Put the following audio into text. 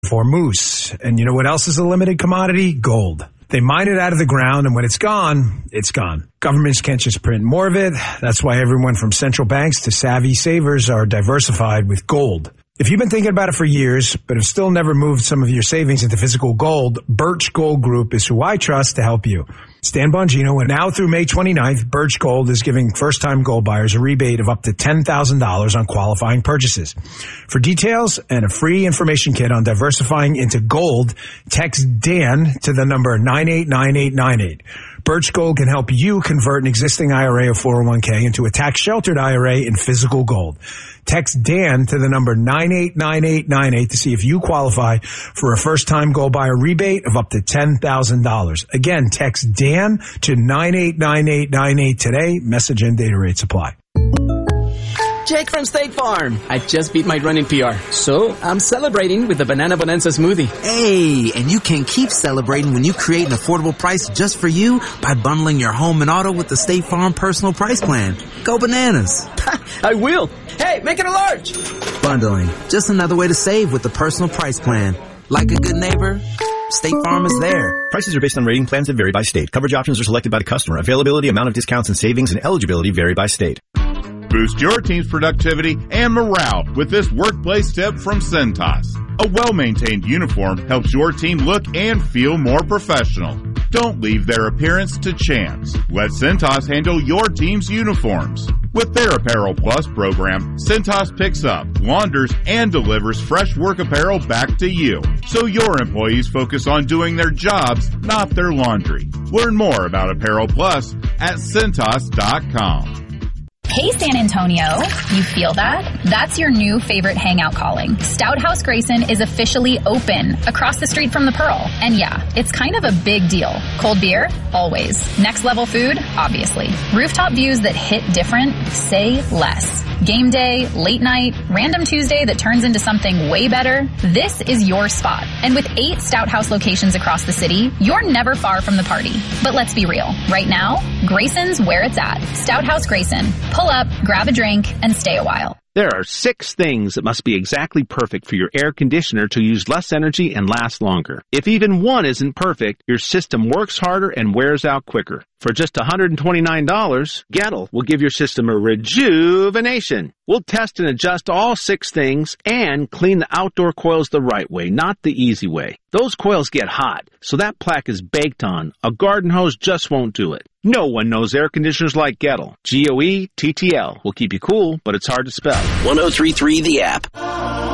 for moose. And you know what else is a limited commodity? Gold. They mine it out of the ground, and when it's gone, it's gone. Governments can't just print more of it. That's why everyone from central banks to savvy savers are diversified with gold. If you've been thinking about it for years, but have still never moved some of your savings into physical gold, Birch Gold Group is who I trust to help you. Stan Bongino, and now through May 29th, Birch Gold is giving first-time gold buyers a rebate of up to $10,000 on qualifying purchases. For details and a free information kit on diversifying into gold, text Dan to the number 989898. Birch Gold can help you convert an existing IRA or 401k into a tax-sheltered IRA in physical gold. Text Dan to the number 989898 to see if you qualify for a first-time gold buyer rebate of up to $10,000. Again, text Dan to 989898 today. Message and data rates apply. Jake from State Farm. I just beat my running PR, so I'm celebrating with the Banana Bonanza smoothie. Hey, and you can keep celebrating when you create an affordable price just for you by bundling your home and auto with the State Farm Personal Price Plan. Go bananas. I will. Hey, make it a large. Bundling. Just another way to save with the Personal Price Plan. Like a good neighbor, State Farm is there. Prices are based on rating plans that vary by state. Coverage options are selected by the customer. Availability, amount of discounts and savings, and eligibility vary by state. Boost your team's productivity and morale with this workplace tip from Cintas. A well-maintained uniform helps your team look and feel more professional. Don't leave their appearance to chance. Let Cintas handle your team's uniforms. With their Apparel Plus program, Cintas picks up, launders, and delivers fresh work apparel back to you, so your employees focus on doing their jobs, not their laundry. Learn more about Apparel Plus at Cintas.com. Hey, San Antonio. You feel that? That's your new favorite hangout calling. Stout House Grayson is officially open across the street from the Pearl. And yeah, it's kind of a big deal. Cold beer? Always. Next level food? Obviously. Rooftop views that hit different? Say less. Game day, late night, random Tuesday that turns into something way better? This is your spot. And with 8 Stout House locations across the city, you're never far from the party. But let's be real. Right now, Grayson's where it's at. Stout House Grayson. Pull up, grab a drink, and stay a while. There are 6 things that must be exactly perfect for your air conditioner to use less energy and last longer. If even one isn't perfect, your system works harder and wears out quicker. For just $129, Gettle will give your system a rejuvenation. We'll test and adjust all 6 things and clean the outdoor coils the right way, not the easy way. Those coils get hot, so that plaque is baked on. A garden hose just won't do it. No one knows air conditioners like Gettle. Gettle will keep you cool, but it's hard to spell. 103.3 The App.